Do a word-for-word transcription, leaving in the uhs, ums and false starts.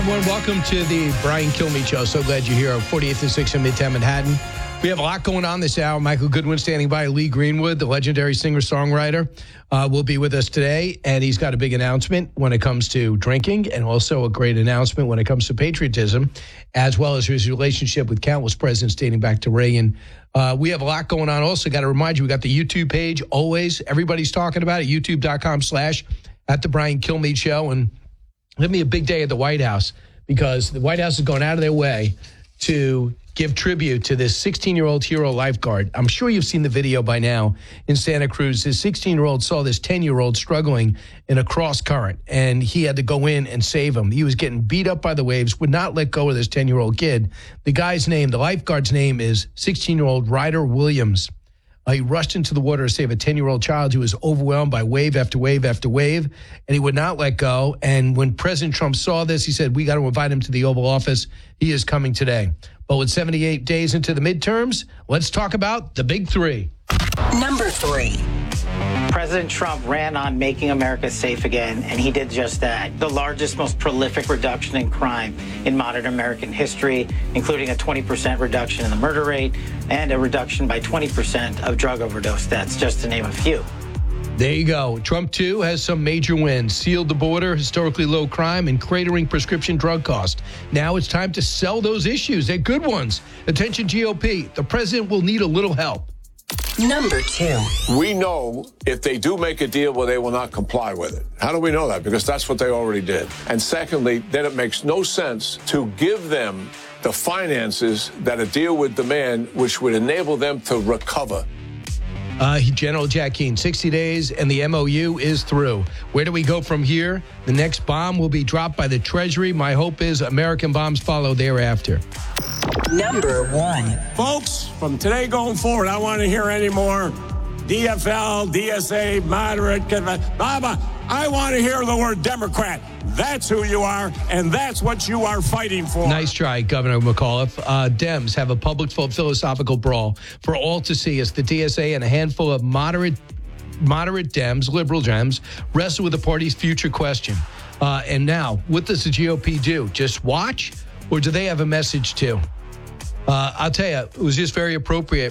everyone. Welcome to the Brian Kilmeade Show. So glad you're here on forty-eighth and sixth in Midtown Manhattan. We have a lot going on this hour. Michael Goodwin standing by. Lee Greenwood, the legendary singer-songwriter, uh, will be with us today. And he's got a big announcement when it comes to drinking and also a great announcement when it comes to patriotism, as well as his relationship with countless presidents dating back to Reagan. Uh, we have a lot going on. Also, got to remind you, we got the YouTube page always. Everybody's talking about it. YouTube.com slash at the Brian Kilmeade Show. And let me a big day at the White House, because the White House is going out of their way to give tribute to this sixteen-year-old hero lifeguard. I'm sure you've seen the video by now in Santa Cruz. This sixteen-year-old saw this ten-year-old struggling in a cross current, and he had to go in and save him. He was getting beat up by the waves, would not let go of this ten-year-old kid. The guy's name, the lifeguard's name is sixteen-year-old Ryder Williams. Uh, he rushed into the water to save a ten-year-old child who was overwhelmed by wave after wave after wave, and he would not let go. And when President Trump saw this, he said, we got to invite him to the Oval Office. He is coming today. But with seventy-eight days into the midterms, let's talk about the big three. Number three. President Trump ran on making America safe again, and he did just that. The largest, most prolific reduction in crime in modern American history, including a twenty percent reduction in the murder rate and a reduction by twenty percent of drug overdose deaths, just to name a few. There you go. Trump, too, has some major wins. Sealed the border, historically low crime, and cratering prescription drug costs. Now it's time to sell those issues. They're good ones. Attention, G O P. The president will need a little help. Number two. We know if they do make a deal, well, they will not comply with it. How do we know that? Because that's what they already did. And secondly, then it makes no sense to give them the finances that a deal would demand, which would enable them to recover. Uh, General Jack Keane, sixty days, and the M O U is through. Where do we go from here? The next bomb will be dropped by the Treasury. My hope is American bombs follow thereafter. Number one. Folks, from today going forward, I want to hear any more D F L, D S A, moderate, blah, blah. I want to hear the word Democrat. That's who you are, and that's what you are fighting for. Nice try, Governor McAuliffe. Uh, Dems have a public philosophical brawl for all to see as the D S A and a handful of moderate moderate Dems, liberal Dems, wrestle with the party's future question. Uh, and now, what does the G O P do? Just watch, or do they have a message too? Uh, I'll tell you, it was just very appropriate